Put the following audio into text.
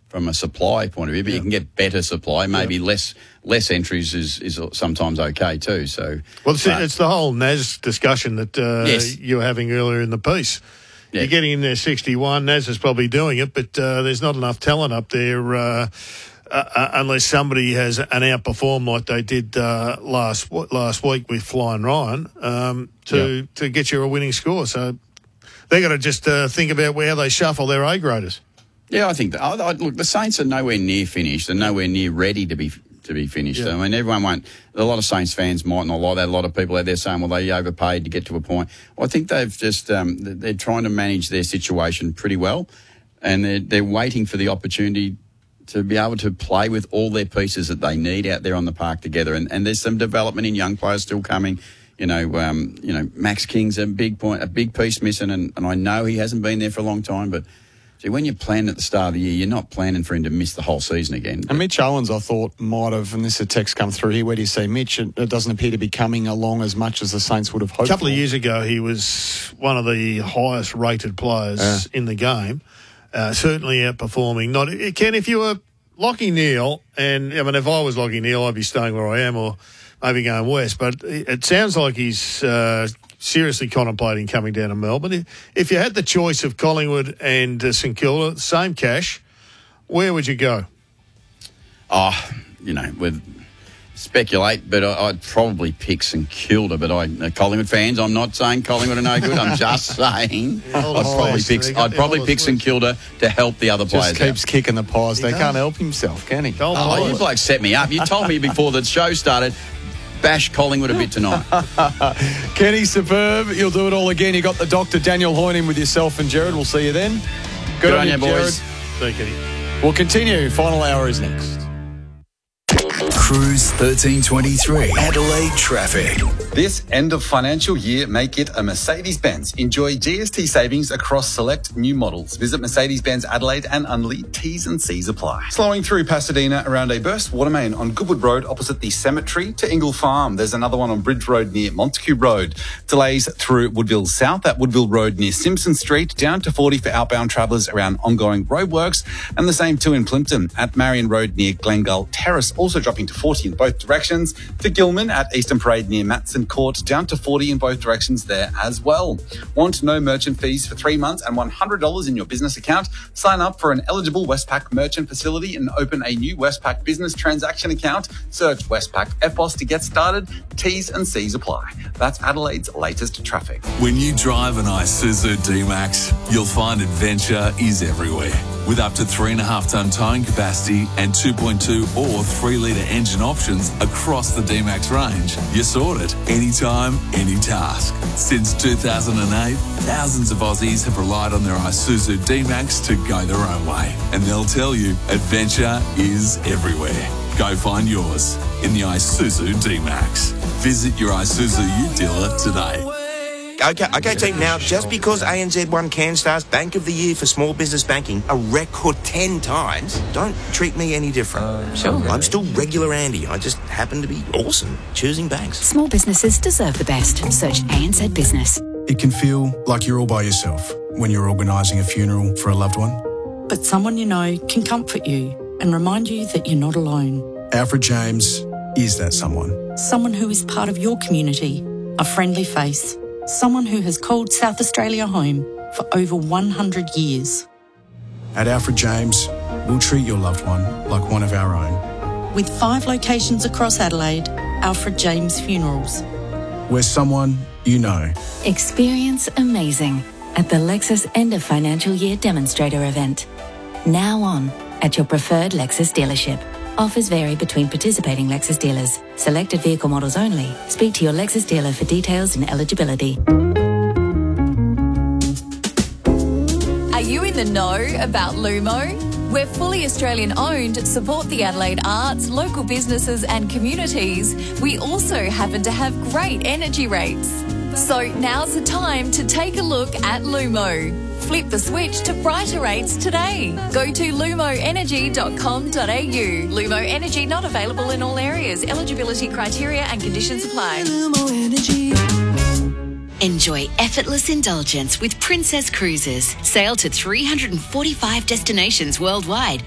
from a supply point of view, but you can get better supply. Maybe less entries is sometimes okay too. So, well, it's the whole NAS discussion that you were having earlier in the piece. Yeah. You're getting in there 61. NAS is probably doing it, but there's not enough talent up there unless somebody has an outperform like they did last week with Flying Ryan to get you a winning score. So they've got to just think about how they shuffle their A-graders. Yeah, I think look, the Saints are nowhere near finished and nowhere near ready to be finished. Yeah. I mean, everyone won't. A lot of Saints fans might not like that. A lot of people out there saying, well, they overpaid to get to a point. Well, I think they've just they're trying to manage their situation pretty well, and they're waiting for the opportunity to be able to play with all their pieces that they need out there on the park together. And there's some development in young players still coming. Max King's a big piece missing, and I know he hasn't been there for a long time, but. See, when you plan at the start of the year, you're not planning for him to miss the whole season again. And Mitch Owens, I thought, might have, and this is a text come through here, where do you see Mitch? It doesn't appear to be coming along as much as the Saints would have hoped. A couple of years ago, he was one of the highest rated players in the game, certainly outperforming. Ken, if you were Lachie Neale, and I mean, if I was Lachie Neale, I'd be staying where I am or maybe going west, but it sounds like he's seriously contemplating coming down to Melbourne. If you had the choice of Collingwood and St Kilda, same cash, where would you go? With speculate, but I'd probably pick St Kilda. But Collingwood fans, I'm not saying Collingwood are no good. I'm just saying I'd probably pick St Kilda to help the other players. Just keeps kicking the pies. They can't help himself, can he? You blokes set me up. You told me before the show started. Bash Collingwood a bit tonight. Kenny, superb. You'll do it all again. You got the Dr. Daniel Hoyne in with yourself and Jared. We'll see you then. Good on you, boys. See you, Kenny. We'll continue. Final hour is next. Cruise 1323 Adelaide traffic. This end of financial year, make it a Mercedes-Benz. Enjoy GST savings across select new models. Visit Mercedes-Benz Adelaide and Unley. T's and C's apply. Slowing through Pasadena around a burst water main on Goodwood Road opposite the cemetery to Ingle Farm. There's another one on Bridge Road near Montague Road. Delays through Woodville South at Woodville Road near Simpson Street, down to 40 for outbound travellers around ongoing roadworks, and the same too in Plimpton at Marion Road near Glengull Terrace, also dropping to 40 in both directions. To Gilman at Eastern Parade near Matson Court, down to 40 in both directions there as well. Want no merchant fees for 3 months and $100 in your business account? Sign up for an eligible Westpac merchant facility and open a new Westpac business transaction account. Search Westpac EPOS to get started. T's and C's apply. That's Adelaide's latest traffic. When you drive an Isuzu D-Max, you'll find adventure is everywhere. With up to 3.5-ton towing capacity and 2.2 or 3-litre engine options across the D-Max range, you're sorted anytime, any task. Since 2008, thousands of Aussies have relied on their Isuzu D-Max to go their own way. And they'll tell you, adventure is everywhere. Go find yours in the Isuzu D-Max. Visit your Isuzu U dealer today. Okay, team. Now, just because ANZ won CanStar's Bank of the Year for small business banking a record 10 times, don't treat me any different. Sure. I'm still regular Andy. I just happen to be awesome choosing banks. Small businesses deserve the best. Search ANZ Business. It can feel like you're all by yourself when you're organising a funeral for a loved one. But someone you know can comfort you and remind you that you're not alone. Alfred James is that someone. Someone who is part of your community, a friendly face. Someone who has called South Australia home for over 100 years. At Alfred James, we'll treat your loved one like one of our own. With 5 locations across Adelaide, Alfred James Funerals. We're someone you know. Experience amazing at the Lexus End of Financial Year Demonstrator event. Now on at your preferred Lexus dealership. Offers vary between participating Lexus dealers. Selected vehicle models only. Speak to your Lexus dealer for details and eligibility. Are you in the know about Lumo? We're fully Australian owned, support the Adelaide arts, local businesses and communities. We also happen to have great energy rates. So now's the time to take a look at Lumo. Flip the switch to brighter rates today. Go to lumoenergy.com.au. Lumo Energy not available in all areas. Eligibility criteria and conditions apply. Lumo Energy. Enjoy effortless indulgence with Princess Cruises. Sail to 345 destinations worldwide